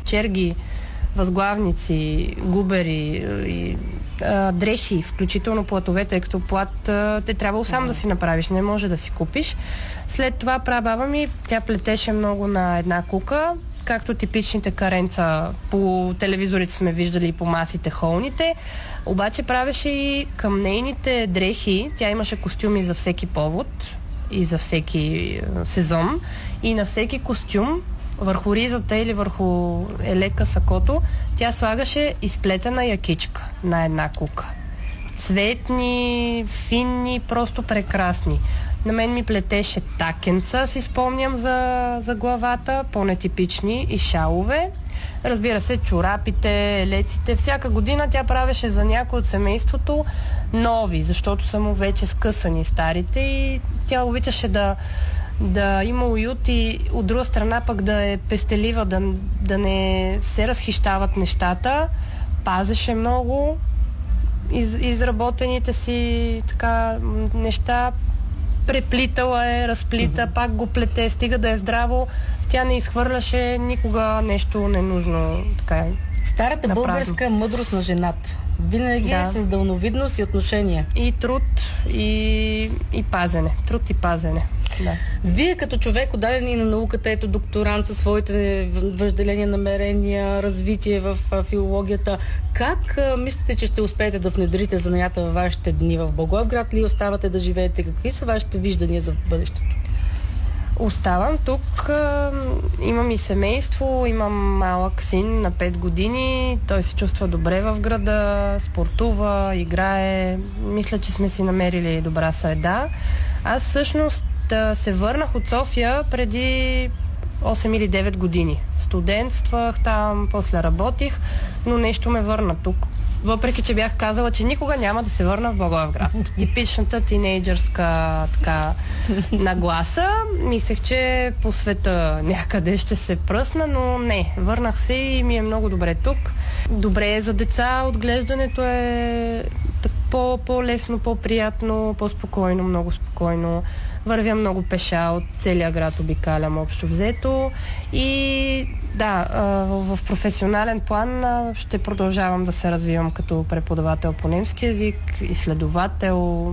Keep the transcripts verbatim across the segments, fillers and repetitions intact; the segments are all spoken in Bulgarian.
черги, възглавници, губери и а, дрехи, включително платове, тъй като плат а, те трябвало сам да си направиш, не може да си купиш. След това прабаба ми, тя плетеше много на една кука, както типичните каренца по телевизорите сме виждали и по масите, холните, обаче правеше и към нейните дрехи, тя имаше костюми за всеки повод и за всеки сезон и на всеки костюм върху ризата или върху елека сакото, тя слагаше изплетена якичка на една кука. Цветни, финни, просто прекрасни. На мен ми плетеше такенца, си спомням за, за главата, по-нетипични и шалове. Разбира се, чорапите, леците. Всяка година тя правеше за някой от семейството нови, защото са му вече скъсани старите и тя обичаше да да има уют и от друга страна пък да е пестелива, да, да не се разхищават нещата. Пазеше много из, изработените си така неща. Преплитала е, разплита, mm-hmm. пак го плете, стига да е здраво. Тя не изхвърляше никога нещо ненужно. Така, старата българска мъдрост на жената. Винаги да. Е с дълновидност и отношение. И труд, и, и пазене. Труд и пазене. Да. Вие като човек, отдаден и на науката, ето докторант със своите въжделения, намерения, развитие в филологията, как а, мислите, че ще успеете да внедрите занаята във вашите дни в Благоевград ли оставате да живеете? Какви са вашите виждания за бъдещето? Оставам тук, имам и семейство, имам малък син на пет години, той се чувства добре в града, спортува, играе, мисля, че сме си намерили добра среда. Аз всъщност се върнах от София преди осем или девет години. Студентствах там, после работих, но нещо ме върна тук. Въпреки че бях казала, че никога няма да се върна в Благоевград. Типичната тинейджърска така нагласа. Мислех, че по света някъде ще се пръсна, но не. Върнах се и ми е много добре тук. Добре е за деца, отглеждането е по- по-лесно, по-приятно, по-спокойно, много спокойно. Вървя много пеша, от целия град обикалям общо взето. И да, в професионален план ще продължавам да се развивам като преподавател по немски език, изследовател.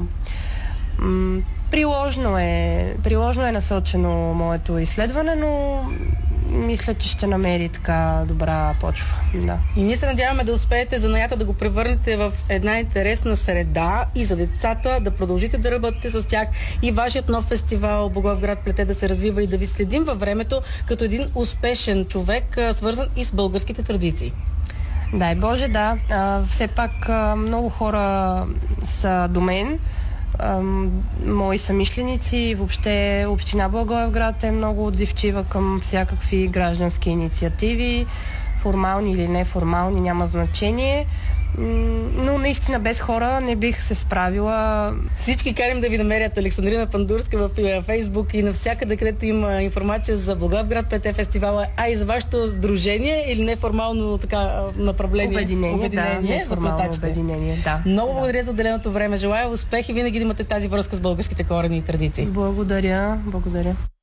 Приложно е, приложно е насочено моето изследване, но мисля, че ще намери така добра почва. Да. И ние се надяваме да успеете занаята да го превърнете в една интересна среда и за децата, да продължите да работите с тях и вашият нов фестивал Благоевград плете да се развива и да ви следим във времето като един успешен човек, свързан и с българските традиции. Дай Боже, да. А, все пак а, много хора са до мен. Uh, мои самишленици, въобще община Благоевград е много отзивчива към всякакви граждански инициативи, формални или неформални, няма значение. Но наистина без хора не бих се справила. Всички карим да ви намерят Александрина Пандурска в Фейсбук и навсякъде, където има информация за Благоевград плете фестивала, а и за вашето сдружение или неформално така направление. Обединение, обединение да, неформално обединение, да. Много да. благодаря за отделеното време. Желая успех и винаги да имате тази връзка с българските корени и традиции. Благодаря, благодаря.